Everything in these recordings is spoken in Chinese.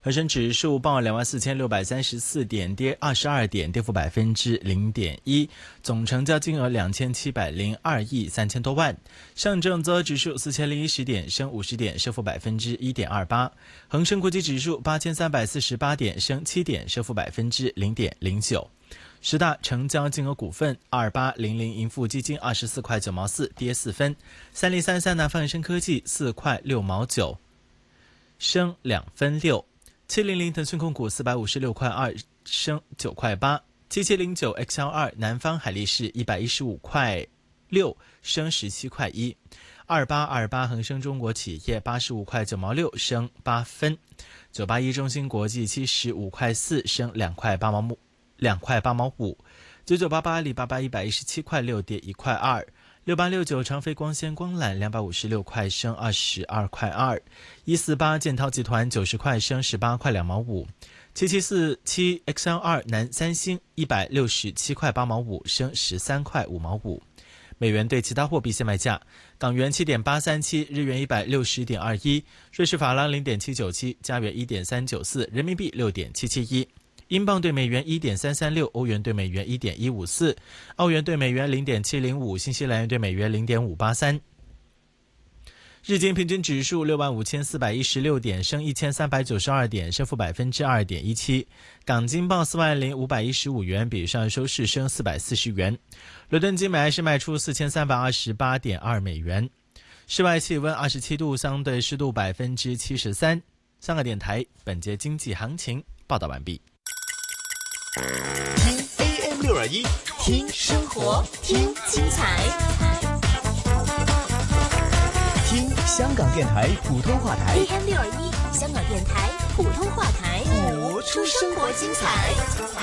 恒生指数报24,634点，跌22点，跌幅0.1%，总成交金额2702亿3000多万。上证综合指数4010点，升50点，升幅1.28%。恒生国际指数8348点，升7点，升幅0.09%。十大成交金额股份：2800盈富基金24块9毛4，跌4分；3033南方恒生科技4块6毛9，升2分6。700腾讯控股456块2，升9块8。7709 XL2 南方海力士115块6，升17块1。2828恒生中国企业85块9毛6，升8分。981中芯国际75块4，升2块8毛5。9988阿里巴巴117块6，跌1块2。6869长飞光纤光缆256块，升22块2。148建滔集团90块，升18块2毛5。7747 XL2 南三星167块8毛5，升13块5毛5。美元对其他货币现卖价：港元7.837，日元160.21，瑞士法郎0.797，加元1.394，人民币6.771。英镑对美元1.336，欧元对美元1.154，澳元对美元0.705，新西兰元对美元0.583。日经平均指数65416点，升1392点，升幅2.17%。港金报40515元，比上收市升440元。伦敦金每安士卖出4328.2美元。室外气温27度，相对湿度73%。香港电台本节经济行情报道完毕。 听 AM621，听生活，听精彩，听香港电台普通话台。 AM621，香港电台普通话台， 活出生活精彩。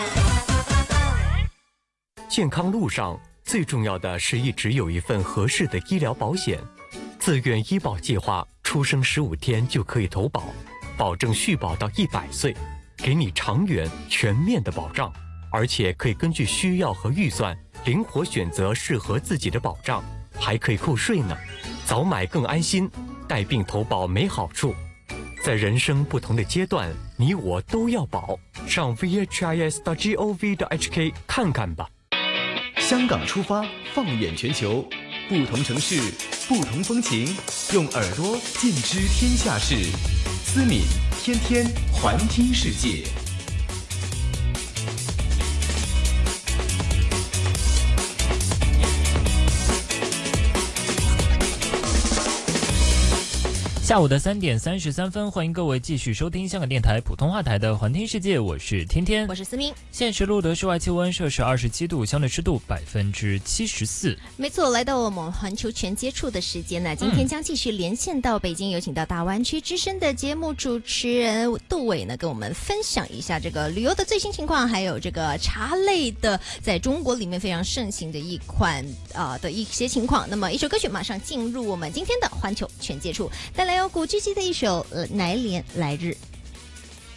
健康路上最重要的是一直有一份合适的医疗保险。自愿医保计划，出生15天就可以投保，保证续保到100岁。给你长远全面的保障，而且可以根据需要和预算灵活选择适合自己的保障，还可以扣税呢。早买更安心，带病投保没好处。在人生不同的阶段，你我都要保。上 vhis.gov.hk 看看吧。 香港出发，放眼全球，不同城市，不同风情，用耳朵尽知天下事。思敏天天环听世界。 下午的3点33分，欢迎各位继续收听香港电台普通话台的环听世界，我是天天， 我是思明。 现时录得室外气温摄氏27度，相对湿度74%。 没错，来到我们环球全接触的时间呢，今天将继续连线到北京，有请到大湾区之声的节目主持人杜伟呢，跟我们分享一下这个旅游的最新情况，还有这个茶类的在中国里面非常盛行的一款的一些情况。那么一首歌曲马上进入我们今天的环球全接触，带来由古巨基的一首《来年来日》。